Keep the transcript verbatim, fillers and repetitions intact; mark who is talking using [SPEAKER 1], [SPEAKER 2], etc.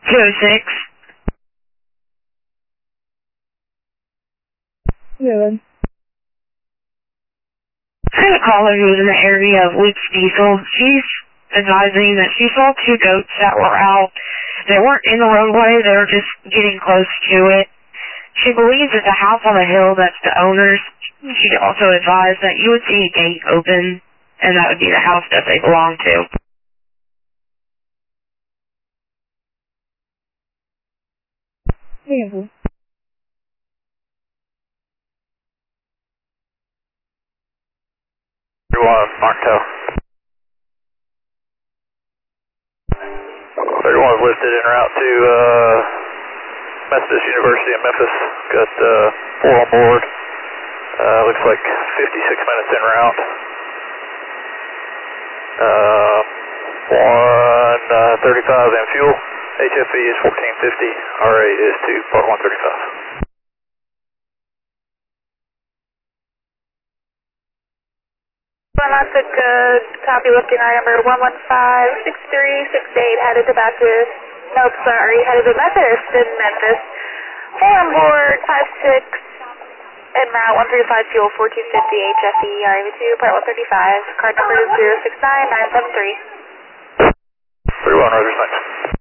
[SPEAKER 1] two oh six.
[SPEAKER 2] Yeah.
[SPEAKER 1] I had a caller who was in the area of Luke's Diesel. She's advising that she saw two goats that were out. They weren't in the roadway, they were just getting close to it. She believes it's a house on the hill that's the owner's. She also advised that you would see a gate open, and that would be the house that they belong to.
[SPEAKER 2] Yeah.
[SPEAKER 3] thirty-one, Martel. thirty-one is listed en route to uh, Methodist University in Memphis. Got uh, four on board. Uh, looks like fifty-six minutes en route. Uh, one thirty-five and fuel. H F E is fourteen fifty. R eight is to part one thirty-five.
[SPEAKER 4] That's a good copy, lifting our number one one five six three six eight, headed to Baptist, nope, sorry, headed to Methodist in Memphis. Four on board, five six, en route, one thirty-five fuel, fourteen fifty, H F E, R A V two, part one thirty-five, card number is zero six nine nine seven three.
[SPEAKER 3] thirty-one, Rogers, thanks.